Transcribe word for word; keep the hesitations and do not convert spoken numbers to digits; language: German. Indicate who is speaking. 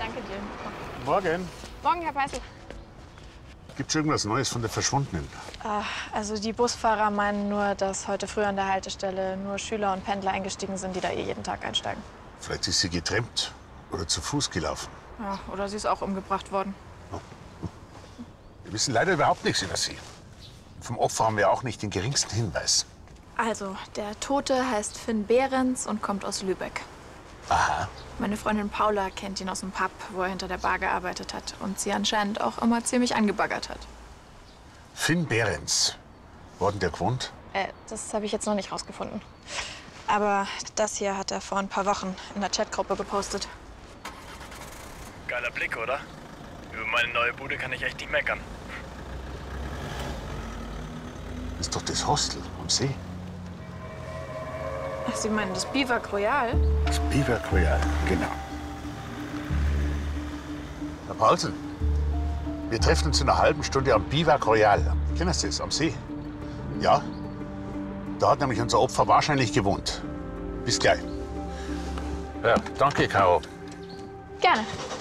Speaker 1: danke dir.
Speaker 2: Morgen.
Speaker 1: Morgen, Herr Peißl.
Speaker 2: Gibt's irgendwas Neues von der Verschwundenen?
Speaker 1: Ah, also die Busfahrer meinen nur, dass heute früh an der Haltestelle nur Schüler und Pendler eingestiegen sind, die da eh jeden Tag einsteigen.
Speaker 2: Vielleicht ist sie getrennt oder zu Fuß gelaufen.
Speaker 1: Ja, oder sie ist auch umgebracht worden.
Speaker 2: Wir wissen leider überhaupt nichts über sie. Vom Opfer haben wir auch nicht den geringsten Hinweis.
Speaker 1: Also, der Tote heißt Finn Behrens und kommt aus Lübeck.
Speaker 2: Aha.
Speaker 1: Meine Freundin Paula kennt ihn aus dem Pub, wo er hinter der Bar gearbeitet hat und sie anscheinend auch immer ziemlich angebaggert hat.
Speaker 2: Finn Behrens. Wo hat denn der gewohnt?
Speaker 1: Äh, das habe ich jetzt noch nicht rausgefunden. Aber das hier hat er vor ein paar Wochen in der Chatgruppe gepostet.
Speaker 3: Geiler Blick, oder? Über meine neue Bude kann ich echt nicht meckern.
Speaker 2: Das ist doch das Hostel am See.
Speaker 1: Ach, Sie meinen das Biwak Royal?
Speaker 2: Das Biwak Royal, genau. Herr Paulsen, wir treffen uns in einer halben Stunde am Biwak Royal. Kennen Sie das, am See? Ja. Da hat nämlich unser Opfer wahrscheinlich gewohnt. Bis gleich. Ja, danke, Caro.
Speaker 1: Gerne.